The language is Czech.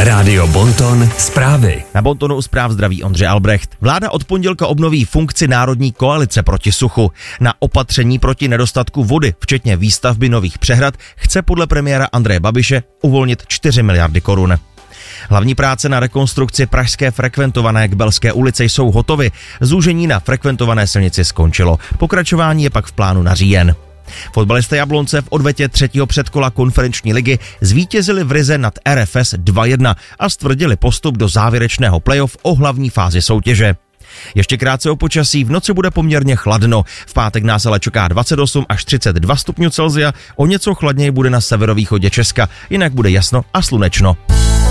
Rádio Bonton zprávy. Na Bontonu u zpráv zdraví Ondřej Albrecht. Vláda od pondělka obnoví funkci Národní koalice proti suchu. Na opatření proti nedostatku vody, včetně výstavby nových přehrad, chce podle premiéra Andreje Babiše uvolnit 4 miliardy korun. Hlavní práce na rekonstrukci pražské frekventované Kbelské ulice jsou hotovy. Zúžení na frekventované silnici skončilo. Pokračování je pak v plánu na říjen. Fotbalisté Jablonce v odvetě třetího předkola konferenční ligy zvítězili v Rize nad RFS 2-1 a stvrdili postup do závěrečného playoff o hlavní fázi soutěže. Ještě krátce o počasí, v noci bude poměrně chladno. V pátek nás ale čeká 28 až 32 stupňů Celsia, o něco chladněji bude na severovýchodě Česka, jinak bude jasno a slunečno.